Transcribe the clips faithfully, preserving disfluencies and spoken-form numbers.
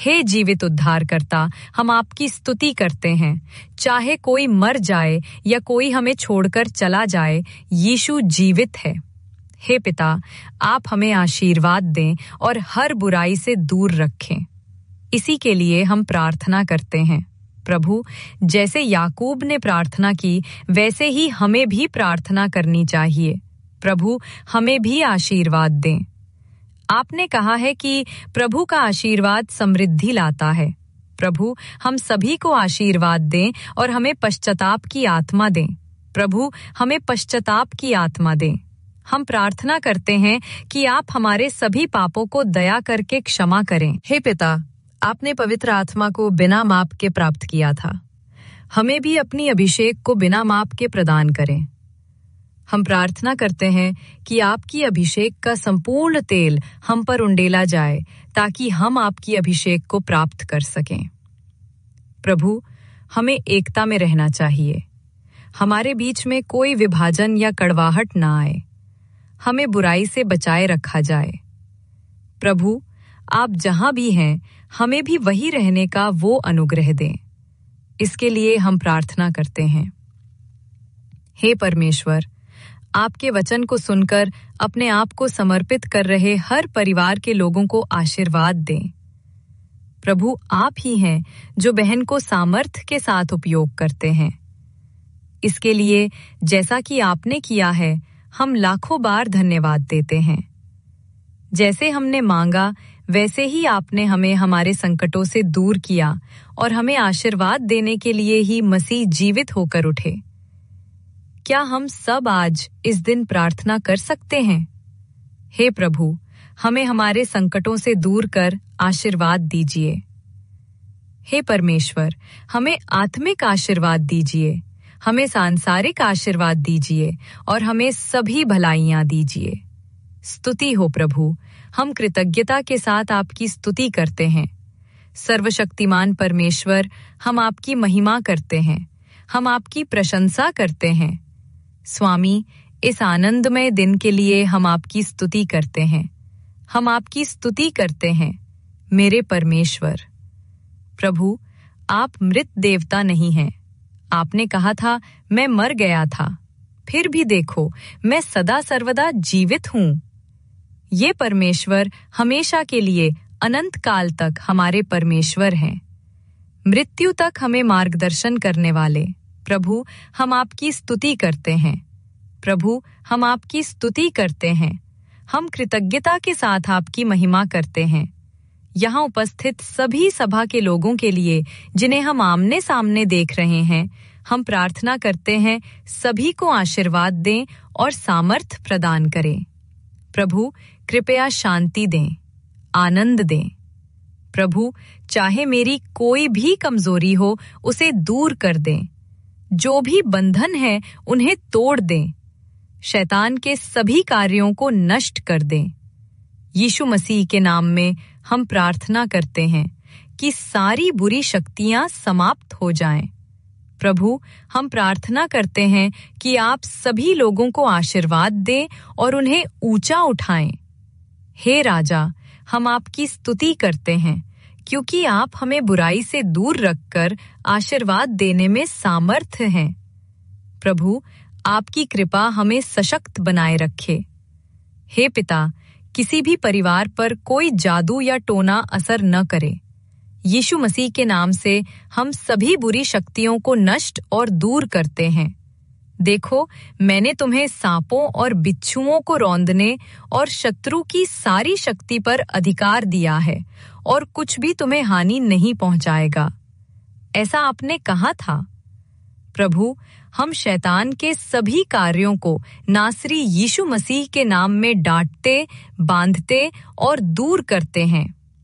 हे जीवित उद्धारकर्ता, हम आपकी स्तुति करते हैं। चाहे कोई मर जाए या कोई हमें छोड़कर चला जाए, यीशु जीवित है। हे पिता, आप हमें आशीर्वाद दें और हर बुराई से दूर रखें। इसी के लिए हम प्रार्थना करते हैं। प्रभु, जैसे याकूब ने प्रार्थना की, वैसे ही हमें भी प्रार्थना करनी चाहिए। प्रभु, हमें भी आशीर्वाद दें। आपने कहा है कि प्रभु का आशीर्वाद समृद्धि लाता है। प्रभु, हम सभी को आशीर्वाद दें और हमें पश्चाताप की आत्मा दें। प्रभु, हमें पश्चाताप की आत्मा दें। हम प्रार्थना करते हैं कि आप हमारे सभी पापों को दया करके क्षमा करें। हे पिता, आपने पवित्र आत्मा को बिना माप के प्राप्त किया था। हमें भी अपनी अभिषेक को बिना माप के प्रदान करें। हम प्रार्थना करते हैं कि आपकी अभिषेक का संपूर्ण तेल हम पर उंडेला जाए, ताकि हम आपकी अभिषेक को प्राप्त कर सकें। प्रभु, हमें एकता में रहना चाहिए। हमारे बीच में कोई विभाजन या कड़वाहट ना आए। हमें बुराई से बचाए रखा जाए। प्रभु, आप जहां भी हैं, हमें भी वही रहने का वो अनुग्रह दें। इसके लिए हम प्रार्थना करते हैं। हे परमेश्वर, आपके वचन को सुनकर अपने आप को समर्पित कर रहे हर परिवार के लोगों को आशीर्वाद दें। प्रभु, आप ही हैं जो बहन को सामर्थ्य के साथ उपयोग करते हैं। इसके लिए जैसा कि आपने किया है, हम लाखों बार धन्यवाद देते हैं। जैसे हमने मांगा, वैसे ही आपने हमें हमारे संकटों से दूर किया और हमें आशीर्वाद देने के लिए ही मसीह जीवित होकर उठे। क्या हम सब आज इस दिन प्रार्थना कर सकते हैं? हे प्रभु, हमें हमारे संकटों से दूर कर आशीर्वाद दीजिए। हे परमेश्वर, हमें आत्मिक आशीर्वाद दीजिए, हमें सांसारिक आशीर्वाद दीजिए और हमें सभी भलाइयां दीजिए। स्तुति हो प्रभु, हम कृतज्ञता के साथ आपकी स्तुति करते हैं। सर्वशक्तिमान परमेश्वर, हम आपकी महिमा करते हैं, हम आपकी प्रशंसा करते हैं। स्वामी, इस आनंदमय दिन के लिए हम आपकी स्तुति करते हैं। हम आपकी स्तुति करते हैं, मेरे परमेश्वर। प्रभु, आप मृत देवता नहीं हैं। आपने कहा था, मैं मर गया था, फिर भी देखो, मैं सदा सर्वदा जीवित हूँ। ये परमेश्वर हमेशा के लिए अनंत काल तक हमारे परमेश्वर हैं। मृत्यु तक हमें मार्गदर्शन करने वाले प्रभु, हम आपकी स्तुति करते हैं। प्रभु, हम आपकी स्तुति करते हैं। हम कृतज्ञता के साथ आपकी महिमा करते हैं। यहाँ उपस्थित सभी सभा के लोगों के लिए, जिन्हें हम आमने सामने देख रहे हैं, हम प्रार्थना करते हैं, सभी को आशीर्वाद दें और सामर्थ प्रदान करें। प्रभु, कृपया शांति दें, आनंद दें। प्रभु, चाहे मेरी कोई भी कमजोरी हो, उसे दूर कर दें। जो भी बंधन है, उन्हें तोड़ दें। शैतान के सभी कार्यों को नष्ट कर दें। यीशु मसीह के नाम में हम प्रार्थना करते हैं कि सारी बुरी शक्तियां समाप्त हो जाएं। प्रभु, हम प्रार्थना करते हैं कि आप सभी लोगों को आशीर्वाद दें और उन्हें ऊंचा उठाएं। हे राजा, हम आपकी स्तुति करते हैं, क्योंकि आप हमें बुराई से दूर रखकर आशीर्वाद देने में सामर्थ्य हैं। प्रभु, आपकी कृपा हमें सशक्त बनाए रखे। हे पिता, किसी भी परिवार पर कोई जादू या टोना असर न करे। यीशु मसीह के नाम से हम सभी बुरी शक्तियों को नष्ट और दूर करते हैं। देखो, मैंने तुम्हें सांपों और बिच्छुओं को रौंदने और शत्रु की सारी शक्ति पर अधिकार दिया है, और कुछ भी तुम्हें हानि नहीं पहुंचाएगा। ऐसा आपने कहा था। प्रभु, हम शैतान के सभी कार्यों को नासरी यीशु मसीह के नाम में डांटते, बांधते और दूर करते हैं।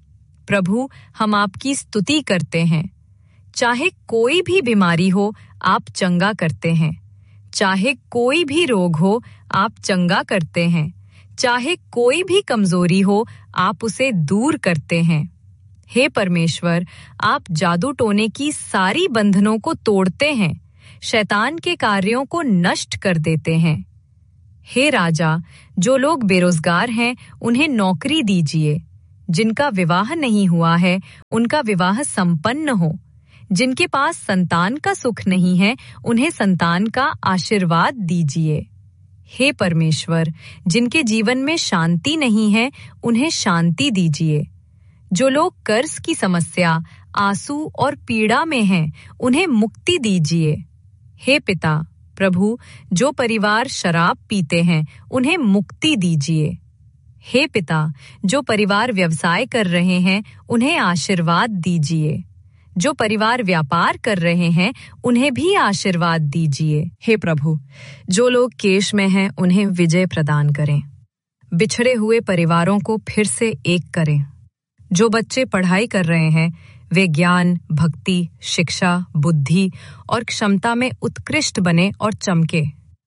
प्रभु, हम आपकी स्तुति करते हैं। चाहे कोई भी बीमारी हो, आप चंगा करते हैं। चाहे कोई भी रोग हो, आप चंगा करते हैं। चाहे कोई भी कमजोरी हो, आप उसे दूर करते हैं। हे परमेश्वर, आप जादू टोने की सारी बंधनों को तोड़ते हैं, शैतान के कार्यों को नष्ट कर देते हैं। हे राजा, जो लोग बेरोजगार हैं, उन्हें नौकरी दीजिए। जिनका विवाह नहीं हुआ है उनका विवाह संपन्न हो, जिनके पास संतान का सुख नहीं है उन्हें संतान का आशीर्वाद दीजिए। हे परमेश्वर, जिनके जीवन में शांति नहीं है उन्हें शांति दीजिए। जो लोग कर्ज की समस्या, आंसू और पीड़ा में हैं उन्हें मुक्ति दीजिए। हे पिता प्रभु, जो परिवार शराब पीते हैं उन्हें मुक्ति दीजिए। हे पिता, जो परिवार व्यवसाय कर रहे हैं उन्हें आशीर्वाद दीजिए। जो परिवार व्यापार कर रहे हैं उन्हें भी आशीर्वाद दीजिए। हे प्रभु, जो लोग केश में हैं उन्हें विजय प्रदान करें। बिछड़े हुए परिवारों को फिर से एक करें। जो बच्चे पढ़ाई कर रहे हैं वे ज्ञान, भक्ति, शिक्षा, बुद्धि और क्षमता में उत्कृष्ट बने और चमके।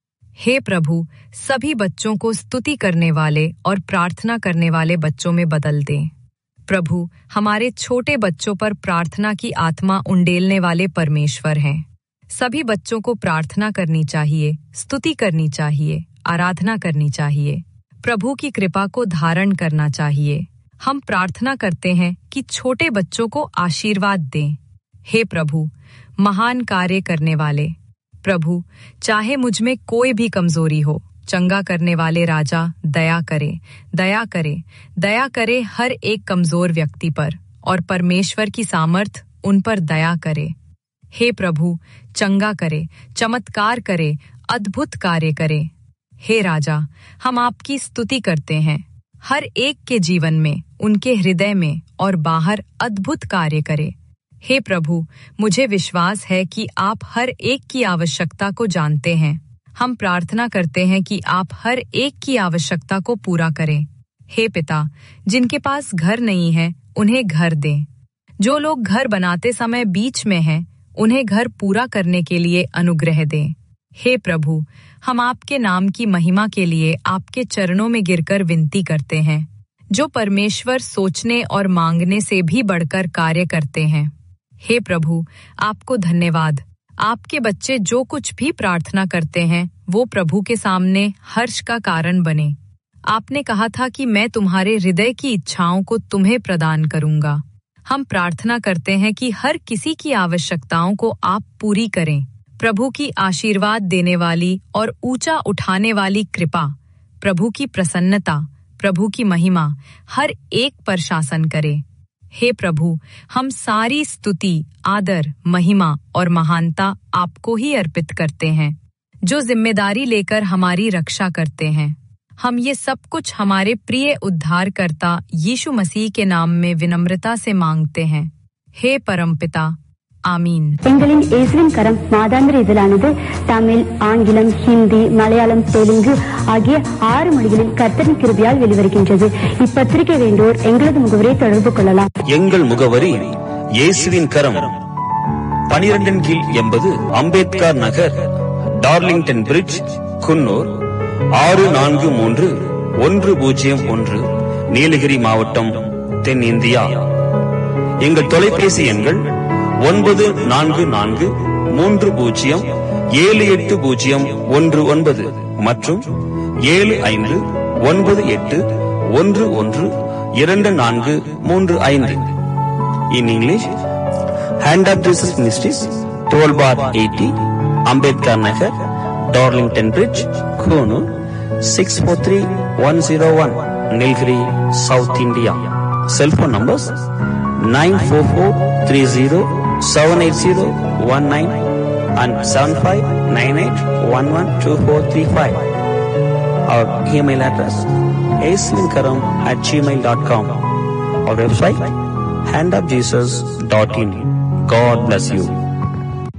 हे प्रभु, सभी बच्चों को स्तुति करने वाले और प्रार्थना करने वाले बच्चों में बदल दें। प्रभु, हमारे छोटे बच्चों पर प्रार्थना की आत्मा उंडेलने वाले परमेश्वर हैं। सभी बच्चों को प्रार्थना करनी चाहिए, स्तुति करनी चाहिए, आराधना करनी चाहिए, प्रभु की कृपा को धारण करना चाहिए। हम प्रार्थना करते हैं कि छोटे बच्चों को आशीर्वाद दें। हे प्रभु, महान कार्य करने वाले प्रभु, चाहे मुझ में कोई भी कमजोरी हो, चंगा करने वाले राजा दया करे, दया करे, दया करे हर एक कमजोर व्यक्ति पर और परमेश्वर की सामर्थ उन पर दया करे। हे प्रभु, चंगा करे, चमत्कार करे, अद्भुत कार्य करे। हे राजा, हम आपकी स्तुति करते हैं। हर एक के जीवन में, उनके हृदय में और बाहर अद्भुत कार्य करे। हे प्रभु, मुझे विश्वास है कि आप हर एक की आवश्यकता को जानते हैं। हम प्रार्थना करते हैं कि आप हर एक की आवश्यकता को पूरा करें। हे पिता, जिनके पास घर नहीं है उन्हें घर दें। जो लोग घर बनाते समय बीच में हैं उन्हें घर पूरा करने के लिए अनुग्रह दें। हे प्रभु, हम आपके नाम की महिमा के लिए आपके चरणों में गिरकर विनती करते हैं। जो परमेश्वर सोचने और मांगने से भी बढ़कर कार्य करते हैं। हे प्रभु, आपको धन्यवाद। आपके बच्चे जो कुछ भी प्रार्थना करते हैं वो प्रभु के सामने हर्ष का कारण बने। आपने कहा था कि मैं तुम्हारे हृदय की इच्छाओं को तुम्हें प्रदान करूंगा। हम प्रार्थना करते हैं कि हर किसी की आवश्यकताओं को आप पूरी करें। प्रभु की आशीर्वाद देने वाली और ऊंचा उठाने वाली कृपा, प्रभु की प्रसन्नता, प्रभु की महिमा हर एक पर शासन करे। हे प्रभु, हम सारी स्तुति, आदर, महिमा और महानता आपको ही अर्पित करते हैं, जो जिम्मेदारी लेकर हमारी रक्षा करते हैं। हम ये सब कुछ हमारे प्रिय उद्धारकर्ता यीशु मसीह के नाम में विनम्रता से मांगते हैं। हे परमपिता, आमीन। எங்களின் இயேசுவின் கரம் மாதாந்திர இதழானது தமிழ், ஆங்கிலம், ஹிந்தி, மலையாளம், தெலுங்கு ஆகிய ஆறு மொழிகளில் கர்த்தரின் கிருபையால் வெளிவருகின்றது. இப்பத்திரிகை வேண்டோர் எங்களது முகவரியை தொடர்பு கொள்ளலாம். எங்கள் முகவரி இயேசுவின் கரம், பனிரெண்டின் கீழ் எண்பது அம்பேத்கர் நகர், டார்லிங்டன் பிரிட்ஜ், குன்னூர் ஆறு நான்கு மூன்று ஒன்று பூஜ்ஜியம் ஒன்று, நீலகிரி மாவட்டம், தென்னிந்தியா. எங்கள் தொலைபேசி எண்கள் ஒன்பது நான்கு நான்கு மூன்று பூஜ்ஜியம் ஏழு எட்டு பூஜ்ஜியம் ஒன்று ஒன்பது மற்றும் ஏழு ஐந்து ஒன்பது எட்டு ஒன்று ஒன்று இரண்டு நான்கு மூன்று ஐந்து. In English, Hand of Jesus Ministries, twelve bar eighty, Ambedkar Nagar, Darlington Bridge, Konoor, six four three one zero one, Nilgiri, South India. Cell phone numbers nine four four three zero seven eight zero one nine and seven five nine eight one one two four three five. Our email address aislinkaram at gmail dot com. Our website hand of jesus dot in. God bless you.